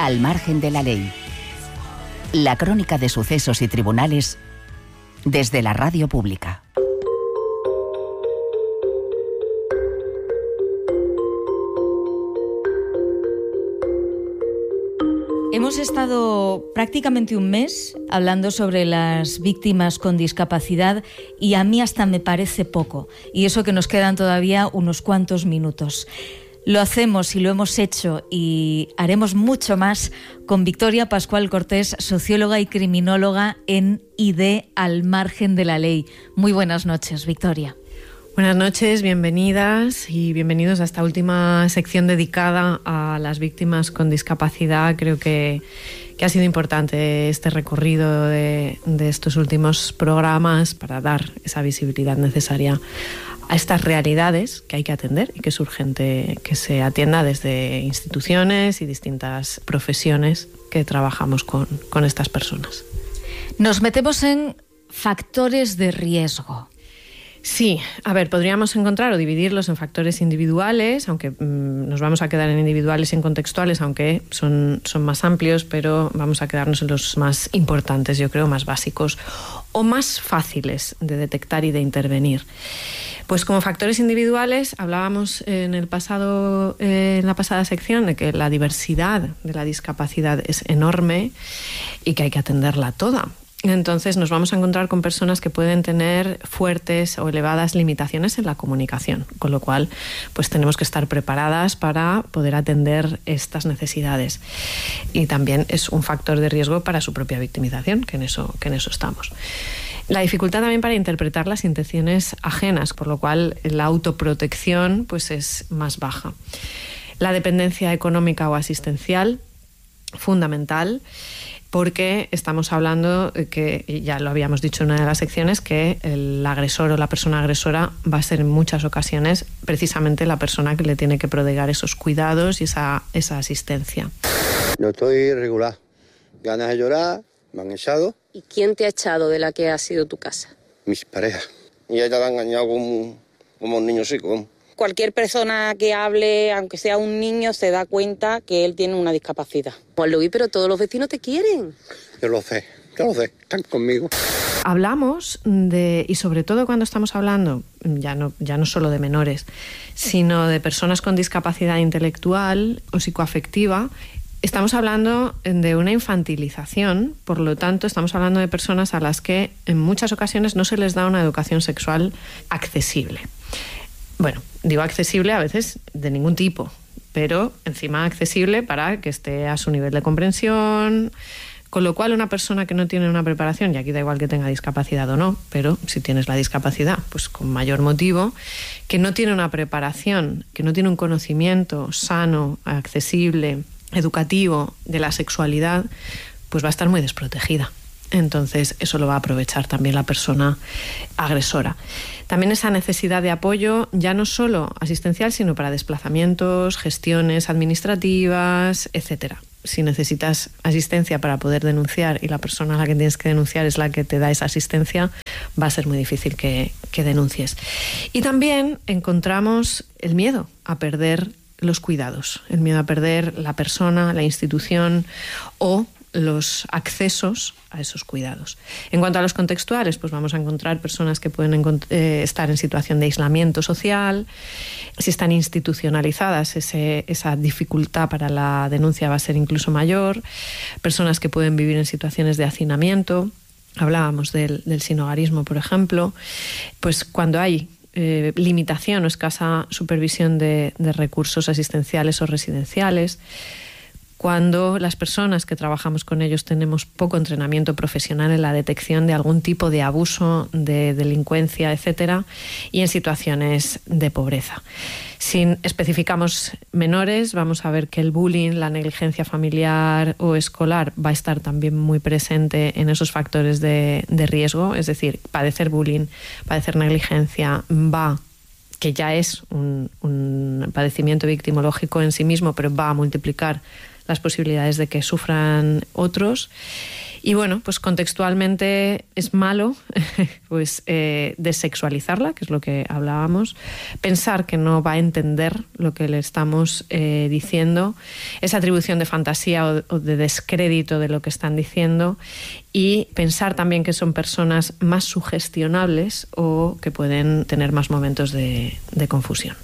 Al margen de la ley. La crónica de sucesos y tribunales desde la radio pública. Hemos estado prácticamente un mes hablando sobre las víctimas con discapacidad y a mí hasta me parece poco. Y eso que nos quedan todavía unos cuantos minutos. Lo hacemos y lo hemos hecho y haremos mucho más con Victoria Pascual Cortés, socióloga y criminóloga en ID Al margen de la ley. Muy buenas noches, Victoria. Buenas noches, bienvenidas y bienvenidos a esta última sección dedicada a las víctimas con discapacidad. Creo que ha sido importante este recorrido de estos últimos programas para dar esa visibilidad necesaria a estas realidades que hay que atender y que es urgente que se atienda desde instituciones y distintas profesiones que trabajamos con estas personas. Nos metemos en factores de riesgo. Sí, a ver, podríamos encontrar o dividirlos en factores individuales, aunque nos vamos a quedar en individuales y en contextuales, aunque son más amplios, pero vamos a quedarnos en los más importantes, yo creo, más básicos o más fáciles de detectar y de intervenir. Pues como factores individuales hablábamos en la pasada sección de que la diversidad de la discapacidad es enorme y que hay que atenderla toda. Entonces nos vamos a encontrar con personas que pueden tener fuertes o elevadas limitaciones en la comunicación, con lo cual pues tenemos que estar preparadas para poder atender estas necesidades. Y también es un factor de riesgo para su propia victimización, que en eso estamos. La dificultad también para interpretar las intenciones ajenas, por lo cual la autoprotección pues es más baja. La dependencia económica o asistencial, fundamental, porque estamos hablando, que ya lo habíamos dicho en una de las secciones, que el agresor o la persona agresora va a ser en muchas ocasiones precisamente la persona que le tiene que prodigar esos cuidados y esa asistencia. No estoy regular. Ganas de llorar, me han echado. ¿Y quién te ha echado de la que ha sido tu casa? Mis parejas. Y ella la ha engañado como un niño chico. Cualquier persona que hable, aunque sea un niño, se da cuenta que él tiene una discapacidad. Juan Luis, pero todos los vecinos te quieren. Yo lo sé, están conmigo. Hablamos de, y sobre todo cuando estamos hablando, ya no solo de menores, sino de personas con discapacidad intelectual o psicoafectiva, estamos hablando de una infantilización, por lo tanto estamos hablando de personas a las que en muchas ocasiones no se les da una educación sexual accesible. Bueno, digo accesible a veces de ningún tipo, pero encima accesible para que esté a su nivel de comprensión, con lo cual una persona que no tiene una preparación, y aquí da igual que tenga discapacidad o no, pero si tienes la discapacidad, pues con mayor motivo, que no tiene una preparación, que no tiene un conocimiento sano, accesible, educativo de la sexualidad, pues va a estar muy desprotegida. Entonces eso lo va a aprovechar también la persona agresora. También esa necesidad de apoyo, ya no solo asistencial, sino para desplazamientos, gestiones administrativas, etcétera. Si necesitas asistencia para poder denunciar y la persona a la que tienes que denunciar es la que te da esa asistencia, va a ser muy difícil que denuncies. Y también encontramos el miedo a perder los cuidados, el miedo a perder la persona, la institución o los accesos a esos cuidados. En cuanto a los contextuales, pues vamos a encontrar personas que pueden estar en situación de aislamiento social. Si están institucionalizadas, esa dificultad para la denuncia va a ser incluso mayor. Personas que pueden vivir en situaciones de hacinamiento. Hablábamos del sinhogarismo, por ejemplo. Pues cuando hay limitación o escasa supervisión de recursos asistenciales o residenciales, cuando las personas que trabajamos con ellos tenemos poco entrenamiento profesional en la detección de algún tipo de abuso, de delincuencia, etcétera, y en situaciones de pobreza. Si especificamos menores, vamos a ver que el bullying, la negligencia familiar o escolar va a estar también muy presente en esos factores de riesgo, es decir, padecer bullying, padecer negligencia que ya es un padecimiento victimológico en sí mismo, pero va a multiplicar las posibilidades de que sufran otros. Y bueno, pues contextualmente es malo pues desexualizarla, que es lo que hablábamos, pensar que no va a entender lo que le estamos diciendo, esa atribución de fantasía o de descrédito de lo que están diciendo, y pensar también que son personas más sugestionables o que pueden tener más momentos de confusión.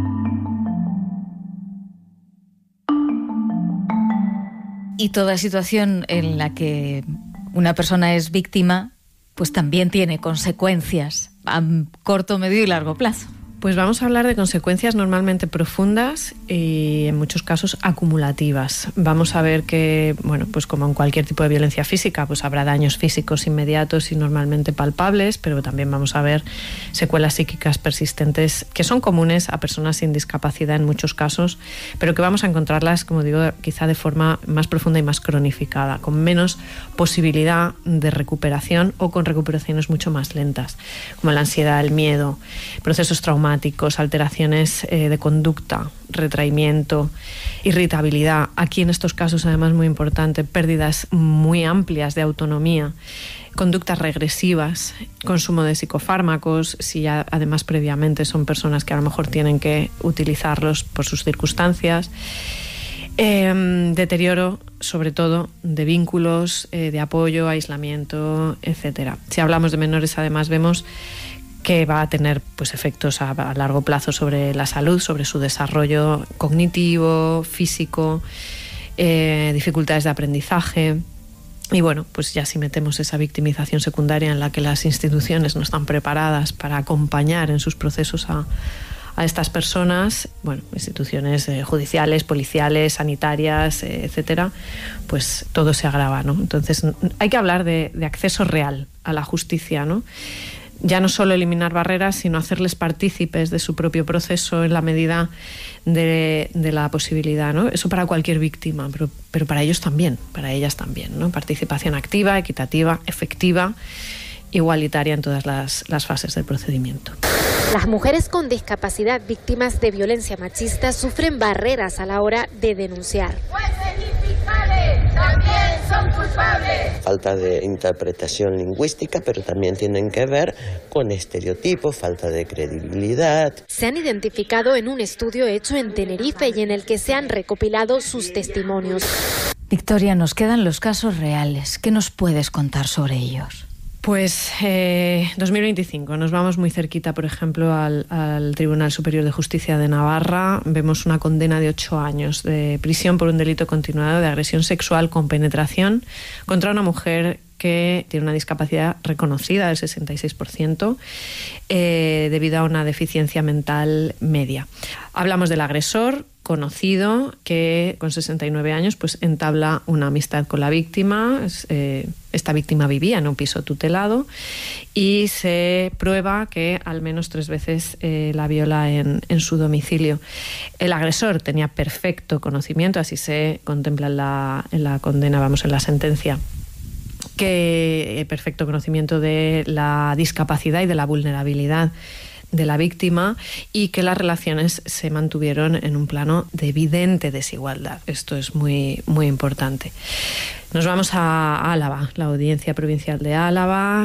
Y toda situación en la que una persona es víctima, pues también tiene consecuencias a corto, medio y largo plazo. Pues vamos a hablar de consecuencias normalmente profundas y en muchos casos acumulativas. Vamos a ver que, bueno, pues como en cualquier tipo de violencia física, pues habrá daños físicos inmediatos y normalmente palpables, pero también vamos a ver secuelas psíquicas persistentes que son comunes a personas sin discapacidad en muchos casos, pero que vamos a encontrarlas, como digo, quizá de forma más profunda y más cronificada, con menos posibilidad de recuperación o con recuperaciones mucho más lentas, como la ansiedad, el miedo, procesos traumáticos, alteraciones de conducta, retraimiento, irritabilidad. Aquí en estos casos, además, muy importante, pérdidas muy amplias de autonomía, conductas regresivas, consumo de psicofármacos, si ya además previamente son personas que a lo mejor tienen que utilizarlos por sus circunstancias. Deterioro, sobre todo, de vínculos, de apoyo, aislamiento, etc. Si hablamos de menores, además, vemos que va a tener pues efectos a largo plazo sobre la salud, sobre su desarrollo cognitivo, físico, dificultades de aprendizaje. Y bueno, pues ya si metemos esa victimización secundaria en la que las instituciones no están preparadas para acompañar en sus procesos a estas personas, bueno, instituciones judiciales, policiales, sanitarias, etcétera, pues todo se agrava, ¿no? Entonces hay que hablar de acceso real a la justicia, ¿no? Ya no solo eliminar barreras, sino hacerles partícipes de su propio proceso en la medida de la posibilidad, ¿no? Eso para cualquier víctima, pero para ellos también, para ellas también, ¿no? Participación activa, equitativa, efectiva, igualitaria en todas las fases del procedimiento. Las mujeres con discapacidad víctimas de violencia machista sufren barreras a la hora de denunciar. También son culpables. Falta de interpretación lingüística, pero también tienen que ver con estereotipos, falta de credibilidad. Se han identificado en un estudio hecho en Tenerife y en el que se han recopilado sus testimonios. Victoria, nos quedan los casos reales. ¿Qué nos puedes contar sobre ellos? Pues 2025, nos vamos muy cerquita, por ejemplo, al Tribunal Superior de Justicia de Navarra. Vemos una condena de 8 años de prisión por un delito continuado de agresión sexual con penetración contra una mujer que tiene una discapacidad reconocida del 66% debido a una deficiencia mental media. Hablamos del agresor conocido que con 69 años pues entabla una amistad con la víctima. Esta víctima vivía en un piso tutelado y se prueba que al menos 3 veces la viola en su domicilio. El agresor tenía perfecto conocimiento, así se contempla en la condena, en la sentencia, que perfecto conocimiento de la discapacidad y de la vulnerabilidad de la víctima y que las relaciones se mantuvieron en un plano de evidente desigualdad. Esto es muy, muy importante. Nos vamos a Álava, la Audiencia Provincial de Álava,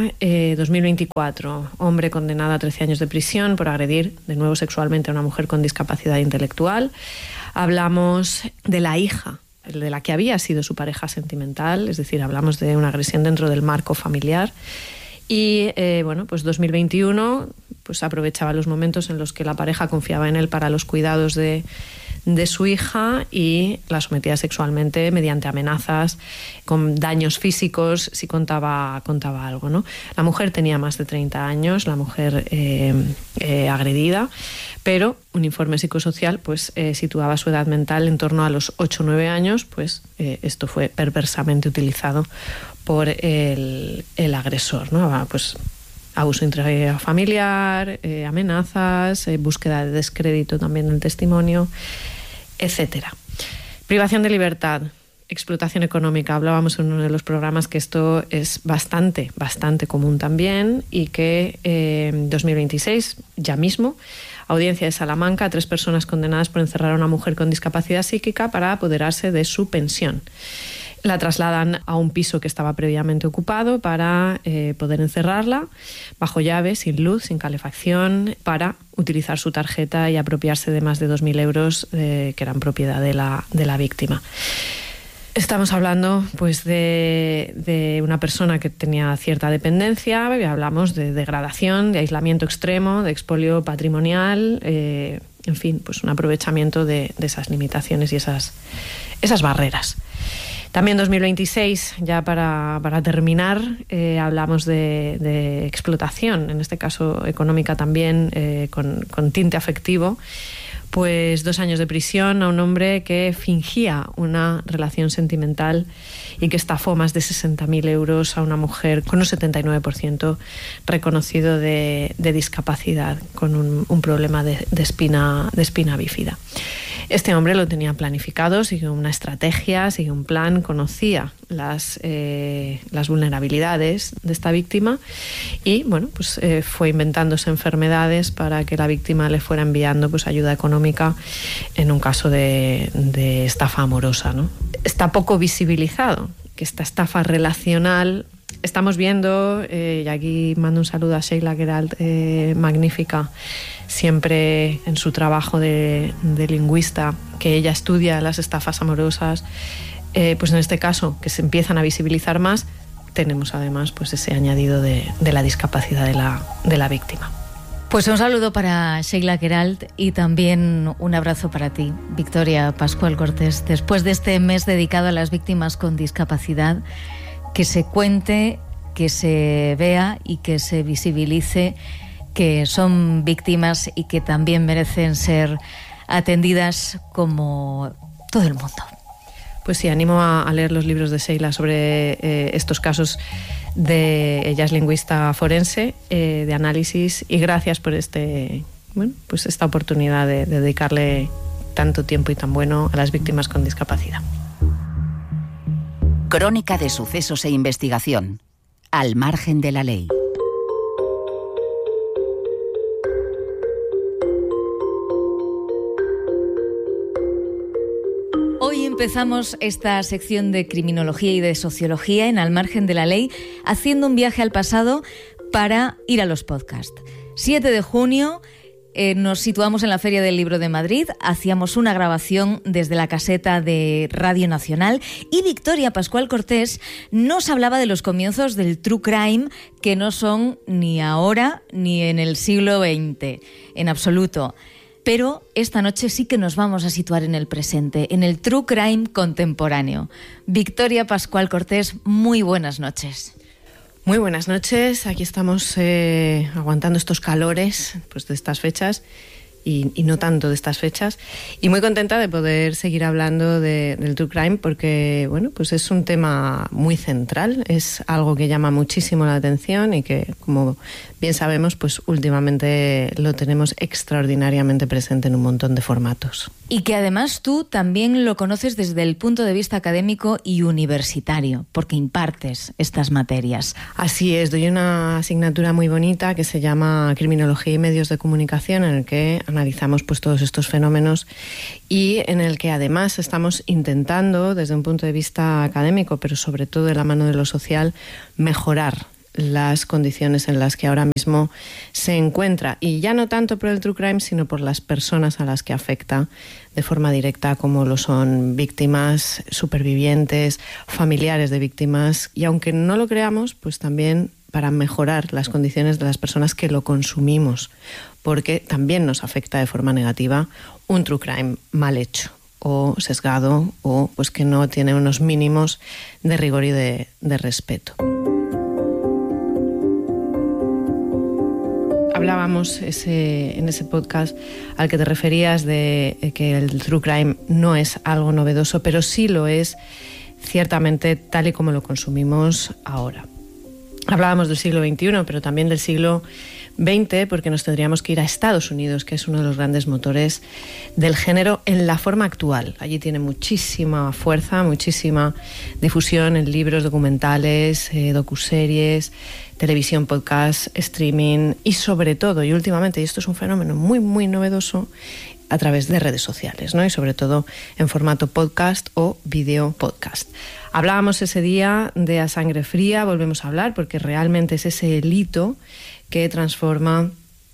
2024. Hombre condenado a 13 años de prisión por agredir de nuevo sexualmente a una mujer con discapacidad intelectual. Hablamos de la hija de la que había sido su pareja sentimental, es decir, hablamos de una agresión dentro del marco familiar. Y pues 2021 pues aprovechaba los momentos en los que la pareja confiaba en él para los cuidados de su hija y la sometía sexualmente mediante amenazas, con daños físicos si contaba algo, ¿no? La mujer tenía más de 30 años, la mujer agredida, pero un informe psicosocial pues situaba su edad mental en torno a los 8 o 9 años, pues esto fue perversamente utilizado por el agresor, ¿no? Pues abuso intrafamiliar, amenazas, búsqueda de descrédito también del testimonio, etcétera. Privación de libertad, explotación económica. Hablábamos en uno de los programas que esto es bastante común también y que en 2026, ya mismo, Audiencia de Salamanca, 3 personas condenadas por encerrar a una mujer con discapacidad psíquica para apoderarse de su pensión. La trasladan a un piso que estaba previamente ocupado para poder encerrarla bajo llave, sin luz, sin calefacción, para utilizar su tarjeta y apropiarse de más de 2.000 euros que eran propiedad de la víctima. Estamos hablando pues de una persona que tenía cierta dependencia, hablamos de degradación, de aislamiento extremo, de expolio patrimonial, en fin, pues un aprovechamiento de esas limitaciones y esas barreras. También 2026, ya para terminar, hablamos de explotación, en este caso económica también, con tinte afectivo. Pues 2 años de prisión a un hombre que fingía una relación sentimental y que estafó más de 60.000 euros a una mujer con un 79% reconocido de discapacidad, con un problema de espina bífida. Este hombre lo tenía planificado, siguió una estrategia, siguió un plan, conocía las vulnerabilidades de esta víctima y bueno, pues fue inventándose enfermedades para que la víctima le fuera enviando pues ayuda económica en un caso de estafa amorosa, ¿no? Está poco visibilizado que esta estafa relacional. Estamos viendo, y aquí mando un saludo a Sheila Queralt, magnífica, siempre en su trabajo de lingüista, que ella estudia las estafas amorosas, pues en este caso, que se empiezan a visibilizar más, tenemos además pues ese añadido de la discapacidad de la víctima. Pues un saludo para Sheila Queralt y también un abrazo para ti, Victoria Pascual Cortés. Después de este mes dedicado a las víctimas con discapacidad, que se cuente, que se vea y que se visibilice que son víctimas y que también merecen ser atendidas como todo el mundo. Pues sí, animo a leer los libros de Sheila sobre estos casos. Ella es lingüista forense, de análisis, y gracias por pues esta oportunidad de dedicarle tanto tiempo y tan bueno a las víctimas con discapacidad. Crónica de sucesos e investigación. Al margen de la ley. Hoy empezamos esta sección de criminología y de sociología en Al margen de la ley, haciendo un viaje al pasado para ir a los podcasts. 7 de junio... nos situamos en la Feria del Libro de Madrid, hacíamos una grabación desde la caseta de Radio Nacional y Victoria Pascual Cortés nos hablaba de los comienzos del true crime, que no son ni ahora ni en el siglo XX, en absoluto. Pero esta noche sí que nos vamos a situar en el presente, en el true crime contemporáneo. Victoria Pascual Cortés, muy buenas noches. Muy buenas noches, aquí estamos aguantando estos calores pues, de estas fechas y no tanto de estas fechas, y muy contenta de poder seguir hablando del true crime porque bueno, pues es un tema muy central, es algo que llama muchísimo la atención y que, como bien sabemos, pues últimamente lo tenemos extraordinariamente presente en un montón de formatos. Y que además tú también lo conoces desde el punto de vista académico y universitario, porque impartes estas materias. Así es, doy una asignatura muy bonita que se llama Criminología y Medios de Comunicación, en el que analizamos pues todos estos fenómenos y en el que además estamos intentando, desde un punto de vista académico, pero sobre todo de la mano de lo social, mejorar las condiciones en las que ahora mismo se encuentra, y ya no tanto por el true crime, sino por las personas a las que afecta de forma directa, como lo son víctimas, supervivientes, familiares de víctimas, y aunque no lo creamos, pues también para mejorar las condiciones de las personas que lo consumimos, porque también nos afecta de forma negativa un true crime mal hecho o sesgado, o pues que no tiene unos mínimos de rigor y de respeto. Hablábamos en ese podcast al que te referías de que el true crime no es algo novedoso, pero sí lo es ciertamente tal y como lo consumimos ahora. Hablábamos del siglo XXI, pero también del siglo XX, porque nos tendríamos que ir a Estados Unidos, que es uno de los grandes motores del género en la forma actual. Allí tiene muchísima fuerza, muchísima difusión en libros, documentales, docuseries, televisión, podcast, streaming y sobre todo, y últimamente, y esto es un fenómeno muy, muy novedoso, a través de redes sociales, ¿no? Y sobre todo en formato podcast o video podcast. Hablábamos ese día de A Sangre Fría, volvemos a hablar porque realmente es ese hito que transforma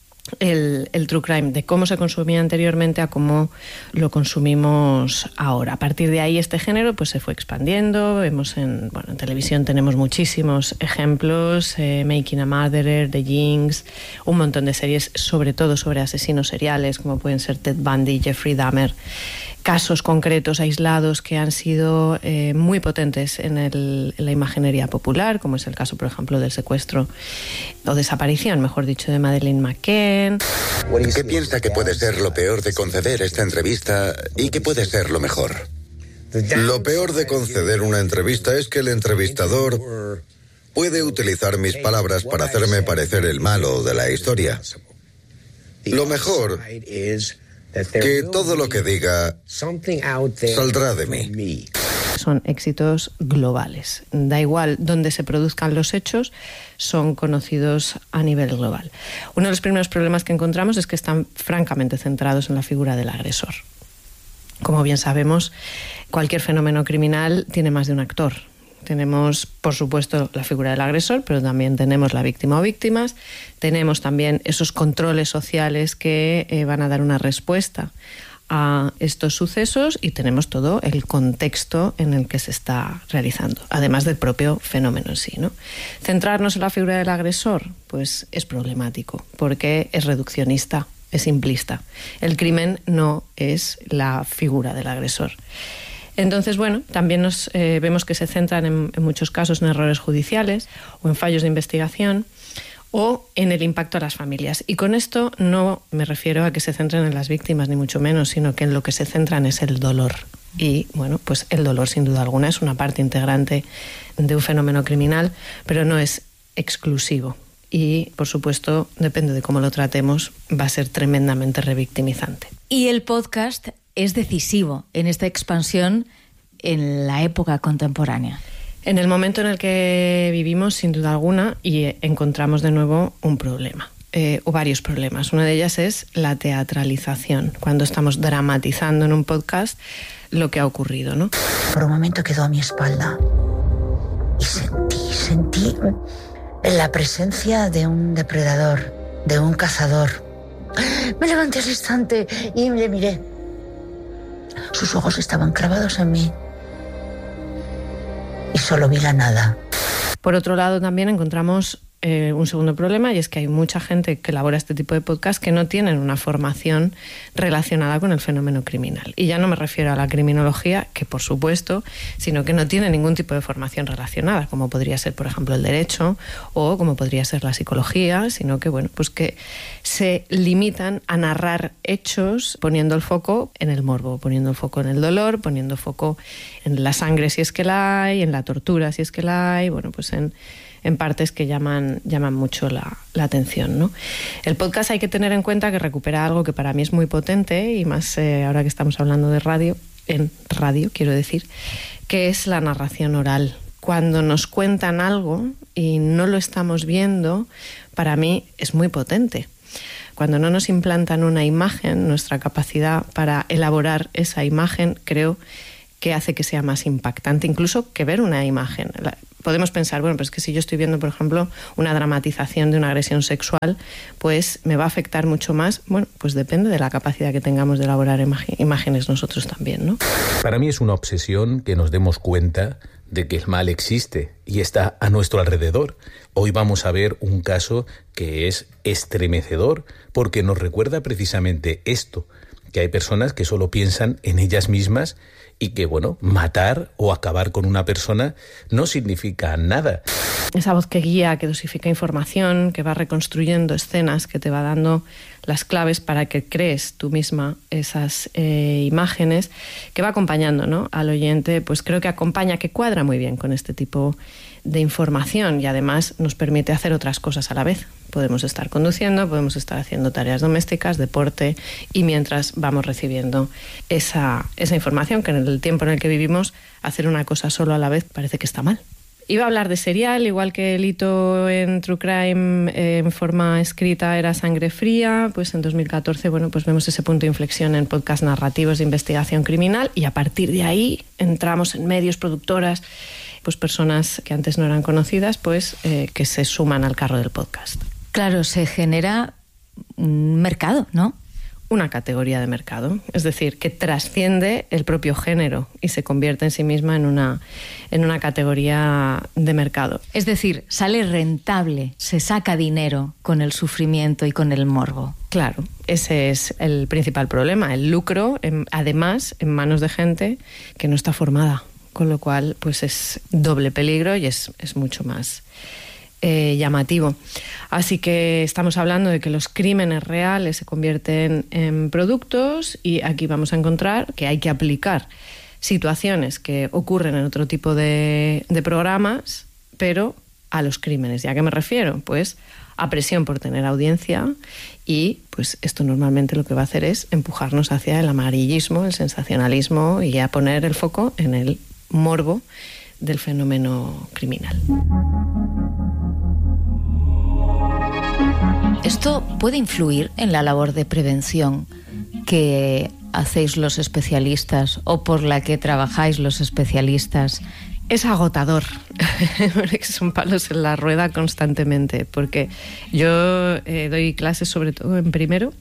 el true crime, de cómo se consumía anteriormente a cómo lo consumimos ahora. A partir de ahí este género pues se fue expandiendo. Vemos en televisión tenemos muchísimos ejemplos, Making a Murderer, The Jinx, un montón de series, sobre todo sobre asesinos seriales como pueden ser Ted Bundy, Jeffrey Dahmer, casos concretos, aislados, que han sido muy potentes en la imaginería popular, como es el caso, por ejemplo, del secuestro o desaparición, mejor dicho, de Madeleine McCann. ¿Qué piensa que puede ser lo peor de conceder esta entrevista y qué puede ser lo mejor? Lo peor de conceder una entrevista es que el entrevistador puede utilizar mis palabras para hacerme parecer el malo de la historia. Lo mejor que todo lo que diga saldrá de mí. Son éxitos globales. Da igual dónde se produzcan los hechos, son conocidos a nivel global. Uno de los primeros problemas que encontramos es que están francamente centrados en la figura del agresor. Como bien sabemos, cualquier fenómeno criminal tiene más de un actor. Tenemos, por supuesto, la figura del agresor, pero también tenemos la víctima o víctimas. Tenemos también esos controles sociales que van a dar una respuesta a estos sucesos y tenemos todo el contexto en el que se está realizando, además del propio fenómeno en sí, ¿no? Centrarnos en la figura del agresor, pues es problemático, porque es reduccionista, es simplista. El crimen no es la figura del agresor. Entonces, también nos vemos que se centran en muchos casos en errores judiciales o en fallos de investigación o en el impacto a las familias. Y con esto no me refiero a que se centren en las víctimas, ni mucho menos, sino que en lo que se centran es el dolor. Y, pues el dolor, sin duda alguna, es una parte integrante de un fenómeno criminal, pero no es exclusivo. Y, por supuesto, depende de cómo lo tratemos, va a ser tremendamente revictimizante. Y el podcast es decisivo en esta expansión en la época contemporánea. En el momento en el que vivimos, sin duda alguna, y encontramos de nuevo un problema, o varios problemas. Una de ellas es la teatralización, cuando estamos dramatizando en un podcast lo que ha ocurrido, ¿no? Por un momento quedó a mi espalda y sentí la presencia de un depredador, de un cazador. Me levanté al instante y le miré. Sus ojos estaban clavados en mí y solo vi la nada. Por otro lado, también encontramos un segundo problema, y es que hay mucha gente que elabora este tipo de podcast que no tienen una formación relacionada con el fenómeno criminal. Y ya no me refiero a la criminología, que por supuesto, sino que no tienen ningún tipo de formación relacionada, como podría ser, por ejemplo, el derecho o como podría ser la psicología, sino que, pues que se limitan a narrar hechos poniendo el foco en el morbo, poniendo el foco en el dolor, poniendo foco en la sangre si es que la hay, en la tortura si es que la hay, pues en partes que llaman mucho la atención, ¿no? El podcast hay que tener en cuenta que recupera algo que para mí es muy potente, y más ahora que estamos hablando de radio, en radio quiero decir, que es la narración oral. Cuando nos cuentan algo y no lo estamos viendo, para mí es muy potente. Cuando no nos implantan una imagen, nuestra capacidad para elaborar esa imagen, creo que hace que sea más impactante, incluso que ver una imagen. Podemos pensar, pues es que si yo estoy viendo, por ejemplo, una dramatización de una agresión sexual, pues me va a afectar mucho más. Pues depende de la capacidad que tengamos de elaborar imágenes nosotros también, ¿no? Para mí es una obsesión que nos demos cuenta de que el mal existe y está a nuestro alrededor. Hoy vamos a ver un caso que es estremecedor porque nos recuerda precisamente esto, que hay personas que solo piensan en ellas mismas y que, matar o acabar con una persona no significa nada. Esa voz que guía, que dosifica información, que va reconstruyendo escenas, que te va dando las claves para que crees tú misma esas imágenes, que va acompañando, ¿no?, al oyente, pues creo que acompaña, que cuadra muy bien con este tipo de información, y además nos permite hacer otras cosas a la vez. Podemos estar conduciendo, podemos estar haciendo tareas domésticas, deporte, y mientras vamos recibiendo esa información, que en el tiempo en el que vivimos, hacer una cosa solo a la vez parece que está mal. Iba a hablar de serial, igual que el hito en True Crime en forma escrita era Sangre Fría, pues en 2014, bueno, pues vemos ese punto de inflexión en podcast narrativos de investigación criminal, y a partir de ahí entramos en medios, productoras, pues personas que antes no eran conocidas, pues que se suman al carro del podcast. Claro, se genera un mercado, ¿no? Una categoría de mercado, es decir, que trasciende el propio género y se convierte en sí misma en una categoría de mercado. Es decir, sale rentable, se saca dinero con el sufrimiento y con el morbo. Claro, ese es el principal problema, el lucro, además, en manos de gente que no está formada, con lo cual pues es doble peligro y es mucho más llamativo. Así que estamos hablando de que los crímenes reales se convierten en productos, y aquí vamos a encontrar que hay que aplicar situaciones que ocurren en otro tipo de programas, pero a los crímenes. ¿Y a qué me refiero? Pues a presión por tener audiencia, y pues esto normalmente lo que va a hacer es empujarnos hacia el amarillismo, el sensacionalismo, y a poner el foco en el morbo del fenómeno criminal. ¿Esto puede influir en la labor de prevención que hacéis los especialistas o por la que trabajáis los especialistas? Es agotador, son palos en la rueda constantemente, porque yo doy clases sobre todo en primero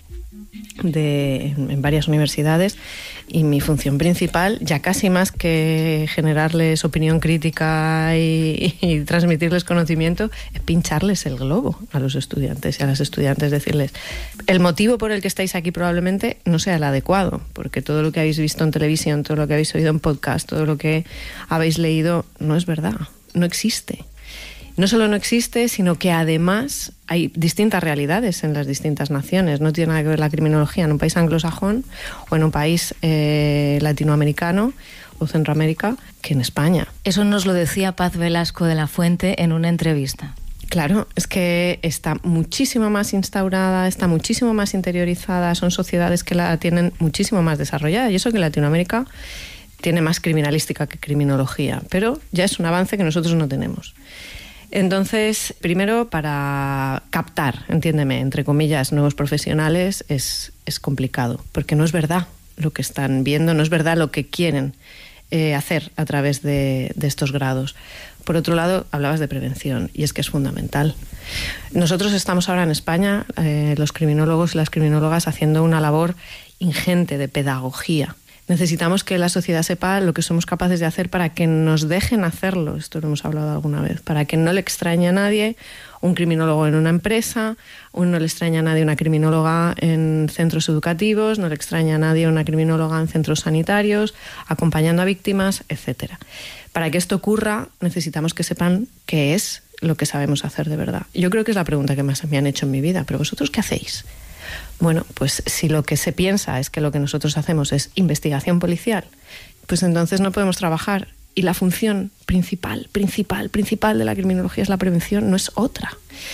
en varias universidades, y mi función principal, ya casi más que generarles opinión crítica y transmitirles conocimiento, es pincharles el globo a los estudiantes y a las estudiantes, decirles el motivo por el que estáis aquí probablemente no sea el adecuado, porque todo lo que habéis visto en televisión, todo lo que habéis oído en podcast, todo lo que habéis leído no es verdad, no existe. No solo no existe, sino que además hay distintas realidades en las distintas naciones. No tiene nada que ver la criminología en un país anglosajón o en un país latinoamericano o Centroamérica que en España. Eso nos lo decía Paz Velasco de la Fuente en una entrevista. Claro, es que está muchísimo más instaurada, está muchísimo más interiorizada, son sociedades que la tienen muchísimo más desarrollada, y eso que Latinoamérica tiene más criminalística que criminología, pero ya es un avance que nosotros no tenemos. Entonces, primero, para captar, entiéndeme, entre comillas, nuevos profesionales es complicado, porque no es verdad lo que están viendo, no es verdad lo que quieren hacer a través de estos grados. Por otro lado, hablabas de prevención, y es que es fundamental. Nosotros estamos ahora en España, los criminólogos y las criminólogas, haciendo una labor ingente de pedagogía. Necesitamos que la sociedad sepa lo que somos capaces de hacer para que nos dejen hacerlo. Esto lo hemos hablado alguna vez. Para que no le extrañe a nadie un criminólogo en una empresa, no le extraña a nadie una criminóloga en centros educativos, no le extraña a nadie una criminóloga en centros sanitarios, acompañando a víctimas, etc. Para que esto ocurra, necesitamos que sepan qué es lo que sabemos hacer de verdad. Yo creo que es la pregunta que más me han hecho en mi vida. ¿Pero vosotros qué hacéis? Bueno, pues si lo que se piensa es que lo que nosotros hacemos es investigación policial, pues entonces no podemos trabajar. Y la función principal de la criminología es la prevención, no es otra.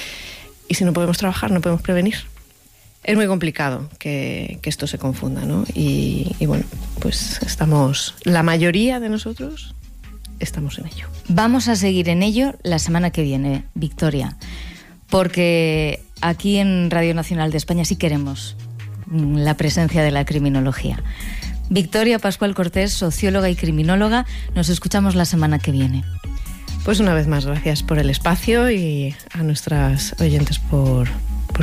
Y si no podemos trabajar, no podemos prevenir. Es muy complicado que esto se confunda, ¿no? Y bueno, pues la mayoría de nosotros estamos en ello. Vamos a seguir en ello la semana que viene, Victoria, porque aquí en Radio Nacional de España sí queremos la presencia de la criminología. Victoria Pascual Cortés, socióloga y criminóloga, nos escuchamos la semana que viene. Pues una vez más, gracias por el espacio y a nuestras oyentes por